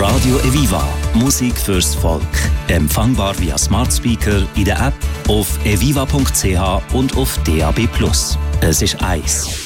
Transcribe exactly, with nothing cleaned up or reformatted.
Radio Eviva. Musik fürs Volk. Empfangbar via Smart Speaker, in der App, auf eviva punkt c h und auf D A B plus. Es ist eins.